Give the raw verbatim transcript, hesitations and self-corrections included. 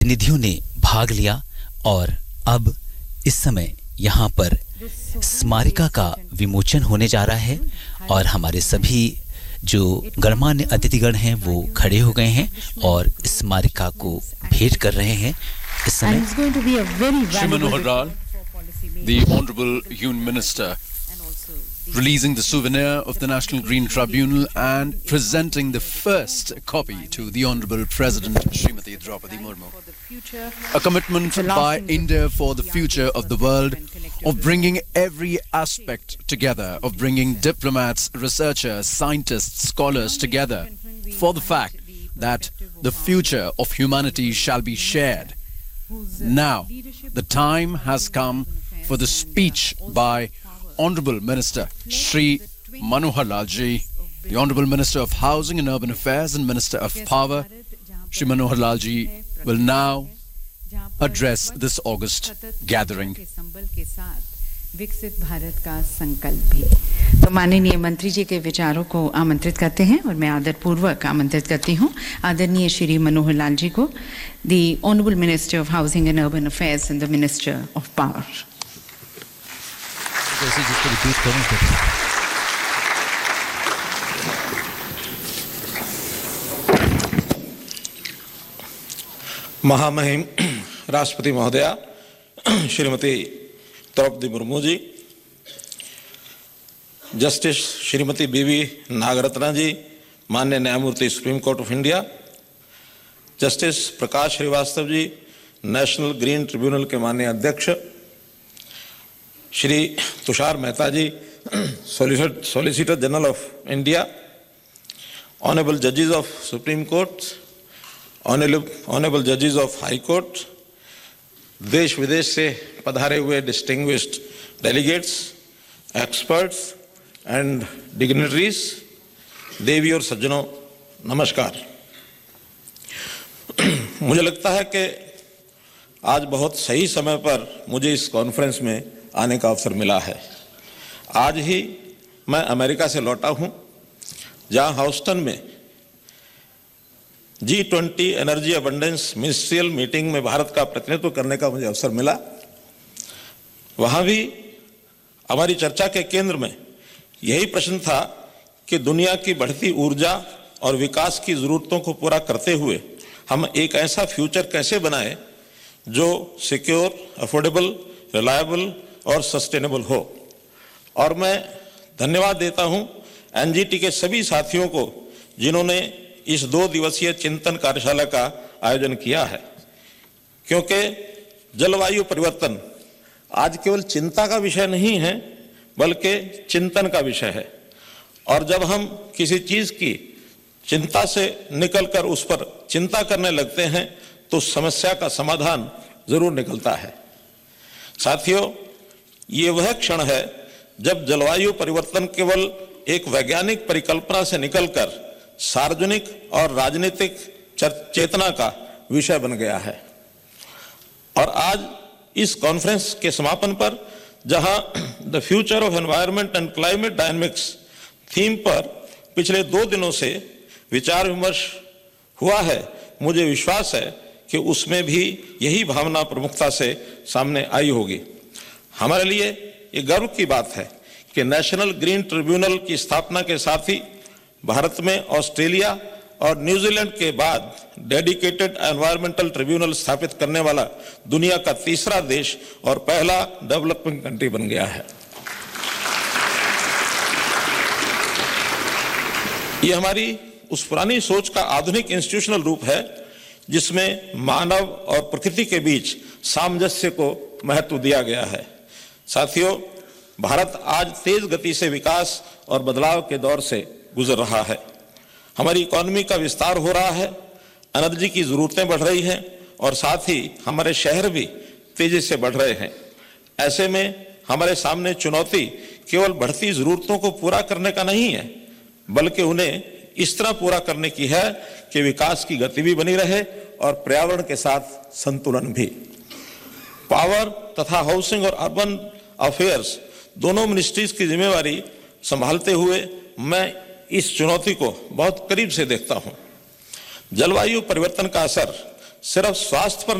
प्रतिनिधियों ने भाग लिया और अब इस समय यहाँ पर स्मारिका का विमोचन होने जा रहा है और हमारे सभी जो गणमान्य अतिथिगण हैं वो खड़े हो गए हैं और स्मारिका को भेंट कर रहे हैं इस समय। Shri Manohar Lal, the Honorable Union Minister, releasing the souvenir of the National Green Tribunal and presenting the first copy to the Honorable President Srimati Draupadi Murmu. A commitment by India for the future of the world, of bringing every aspect together, of bringing diplomats, researchers, scientists, scholars together for the fact that the future of humanity shall be shared. Now, the time has come for the speech by Honorable Minister Shri Manohar Lal ji, the Honorable Minister of Housing and Urban Affairs and Minister of Power. Shri Manohar Lal ji will now address this August gathering. विकसित भारत का संकल्प भी। तो माननीय मंत्री जी के विचारों को आमंत्रित करते हैं और मैं आदरपूर्वक आमंत्रित करती हूं आदरणीय श्री मनोहर लाल जी को, the honourable minister of housing and urban affairs and the minister of power. महामहिम राष्ट्रपति महोदया श्रीमती द्रौपदी मुर्मू जी, जस्टिस श्रीमती बीवी नागरत्ना जी, माननीय न्यायमूर्ति supreme court of India, justice Prakash Srivastava ji, national green tribunal के माननीय अध्यक्ष, श्री तुषार मेहता जी, solicitor general of India, honourable जजेस ऑफ सुप्रीम कोर्ट, ऑनरेबल जजेस ऑफ हाई कोर्ट, देश विदेश से पधारे हुए distinguished delegates, experts and dignitaries, देवी और सज्जनों, नमस्कार। मुझे लगता है कि आज बहुत सही समय पर मुझे इस कॉन्फ्रेंस में आने का अवसर मिला है। आज ही मैं अमेरिका से लौटा हूं, जहां ह्यूस्टन में G twenty energy abundance ministerial meeting में भारत का प्रतिनिधित्व करने का मुझे अवसर मिला। वहाँ भी हमारी चर्चा के केंद्र में यही प्रश्न था कि दुनिया की बढ़ती ऊर्जा और विकास की ज़रूरतों को पूरा करते हुए हम एक ऐसा फ्यूचर कैसे बनाएं जो सिक्योर, अफोर्डेबल, रिलायबल और सस्टेनेबल हो। और मैं धन्यवाद देता हूँ एनजीटी के सभी साथियों को जिन्होंने इस दो दिवसीय चिंतन कार्यशाला का आयोजन किया है, क्योंकि जलवायु परिवर्तन आज केवल चिंता का विषय नहीं है बल्कि चिंतन का विषय है। और जब हम किसी चीज़ की चिंता से निकलकर उस पर चिंता करने लगते हैं तो समस्या का समाधान जरूर निकलता है। साथियों, ये वह क्षण है जब जलवायु परिवर्तन केवल एक वैज्ञानिक परिकल्पना से निकलकर सार्वजनिक और राजनीतिक चेतना का विषय बन गया है। और आज इस कॉन्फ्रेंस के समापन पर जहां the future of environment and climate dynamics theme पर पिछले दो दिनों से विचार विमर्श हुआ है, मुझे विश्वास है कि उसमें भी यही भावना प्रमुखता से सामने आई होगी। हमारे लिए ये गर्व की बात है कि नेशनल ग्रीन ट्रिब्यूनल की स्थापना के साथ ही भारत में ऑस्ट्रेलिया और न्यूजीलैंड के बाद डेडिकेटेड एनवायरमेंटल ट्रिब्यूनल स्थापित करने वाला दुनिया का तीसरा देश और पहला डेवलपिंग कंट्री बन गया है। ये हमारी उस पुरानी सोच का आधुनिक इंस्टीट्यूशनल रूप है जिसमें मानव और प्रकृति के बीच सामंजस्य को महत्व दिया गया है। साथियों, भारत आज तेज गति से विकास और बदलाव के दौर से गुजर रहा है। हमारी इकोनॉमी का विस्तार हो रहा है, एनर्जी की ज़रूरतें बढ़ रही हैं और साथ ही हमारे शहर भी तेजी से बढ़ रहे हैं। ऐसे में हमारे सामने चुनौती केवल बढ़ती ज़रूरतों को पूरा करने का नहीं है बल्कि उन्हें इस तरह पूरा करने की है कि विकास की गति भी बनी रहे और पर्यावरण के साथ संतुलन भी। पावर तथा हाउसिंग और अर्बन अफेयर्स दोनों मिनिस्ट्रीज की जिम्मेवारी संभालते हुए मैं इस चुनौती को बहुत करीब से देखता हूं। जलवायु परिवर्तन का असर सिर्फ स्वास्थ्य पर